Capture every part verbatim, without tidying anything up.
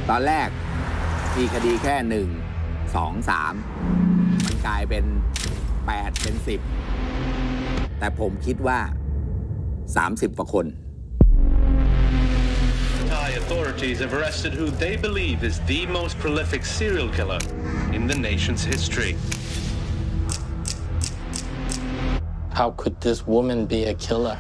ตอนแรกมีคดีแค่หนึ่งสองสามมันกลายเป็นแปดเป็นสิบแต่ผมคิดว่าสามสิบกว่าคน Thai authorities have arrested who they believe is the most prolific serial killer in the nation's history. How could this woman be a killer?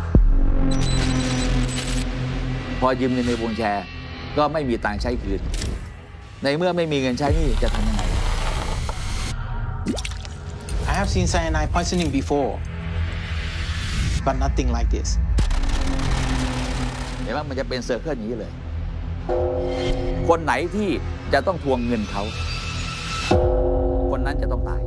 พอยืมเงินในวงแชร์ก็ไม่มีตังค์ใช้คืนในเมื่อไม่มีเงินใช้นี่จะทำยังไง I have seen cyanide poisoning before, but nothing like this. เห็นว่ามันจะเป็นเซอร์เคิลอย่างนี้เลยคนไหนที่จะต้องทวงเงินเขาคนนั้นจะต้องตาย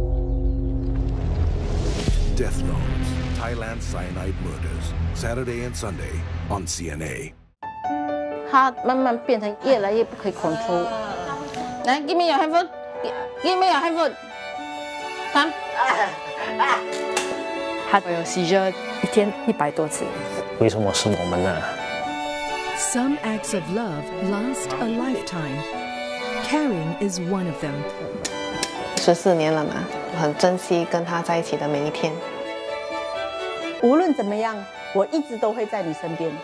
Death Notes Thailand Cyanide Murders Saturday and Sunday on C N A 它慢慢变成越来越不可以控制。来 ，Give me your hand foot. Give me your hand foot. Come. 他有seizure一天一百多次。 为什么是我们呢？ Some acts of love last a lifetime. Caring is one of them. 十四年了嘛，很珍惜跟他在一起的每一天。 无论怎么样，我一直都会在你身边。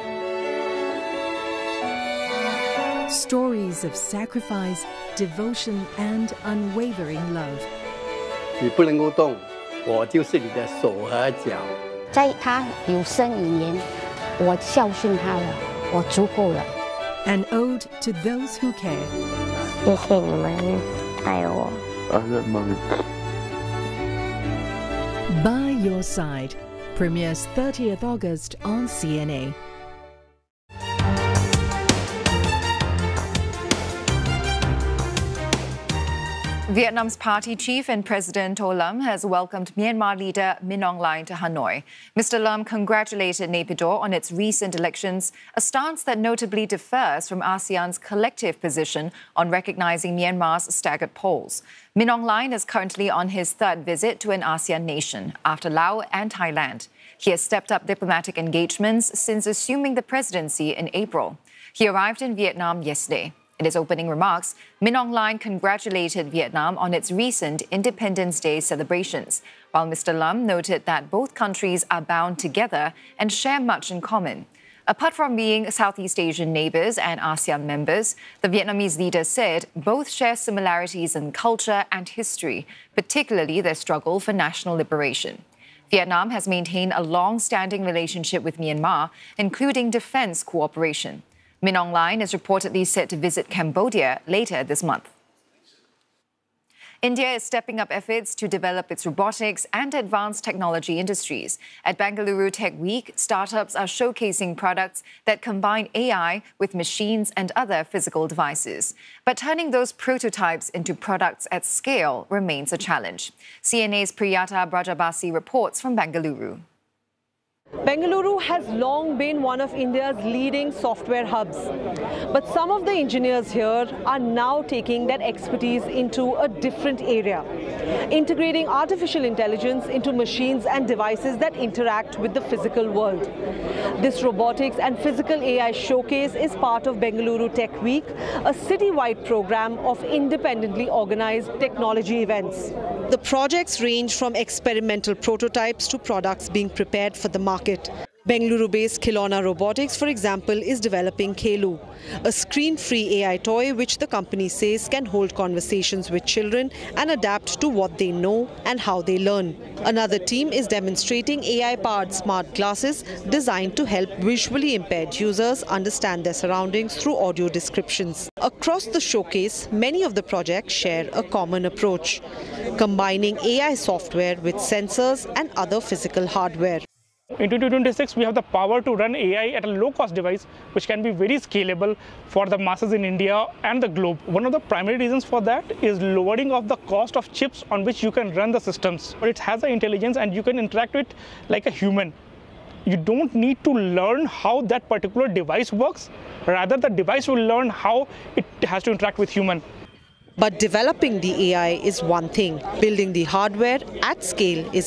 Stories of sacrifice, devotion, and unwavering love. 你不能够动，我就是你的手和脚。 在他有生以年，我孝顺他了，我足够了。 An ode to those who care. 谢谢你们爱我。 By Your Side premieres thirtieth August on C N A. Vietnam's party chief and President O Lam has welcomed Myanmar leader Min Aung Hlaing to Hanoi. Mister Lam congratulated Naypyidaw on its recent elections, a stance that notably differs from ASEAN's collective position on recognizing Myanmar's staggered polls. Min Aung Hlaing is currently on his third visit to an ASEAN nation, after Laos and Thailand. He has stepped up diplomatic engagements since assuming the presidency in April. He arrived in Vietnam yesterday. In his opening remarks, Min Aung Hlaing congratulated Vietnam on its recent Independence Day celebrations, while Mister Lam noted that both countries are bound together and share much in common. Apart from being Southeast Asian neighbors and ASEAN members, the Vietnamese leader said both share similarities in culture and history, particularly their struggle for national liberation. Vietnam has maintained a long-standing relationship with Myanmar, including defense cooperation. Min Aung Hlaing is reportedly set to visit Cambodia later this month. India is stepping up efforts to develop its robotics and advanced technology industries. At Bengaluru Tech Week, startups are showcasing products that combine A I with machines and other physical devices. But turning those prototypes into products at scale remains a challenge. C N A's Priyata Brajabasi reports from Bengaluru. Bengaluru has long been one of India's leading software hubs. But some of the engineers here are now taking that expertise into a different area, integrating artificial intelligence into machines and devices that interact with the physical world. This robotics and physical A I showcase is part of Bengaluru Tech Week, a citywide program of independently organized technology events. The projects range from experimental prototypes to products being prepared for the market. Bengaluru-based Khilona Robotics, for example, is developing Khelu, a screen-free A I toy which the company says can hold conversations with children and adapt to what they know and how they learn. Another team is demonstrating A I-powered smart glasses designed to help visually impaired users understand their surroundings through audio descriptions. Across the showcase, many of the projects share a common approach, combining A I software with sensors and other physical hardware. In twenty twenty-six, we have the power to run A I at a low-cost device, which can be very scalable for the masses in India and the globe. One of the primary reasons for that is lowering of the cost of chips on which you can run the systems. But it has an intelligence and you can interact with it like a human. You don't need to learn how that particular device works. Rather, the device will learn how it has to interact with human. But developing the A I is one thing. Building the hardware at scale is